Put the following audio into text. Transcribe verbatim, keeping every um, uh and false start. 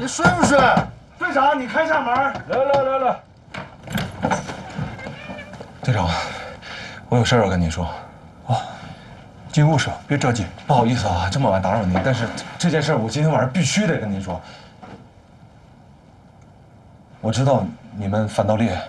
你睡不睡？队长，你开下门。 来来来来， 队长，我有事儿要跟你说。 哦，进屋说，别着急。 不好意思啊，这么晚打扰您，但是这件事我今天晚上必须得跟您说。我知道你们反盗猎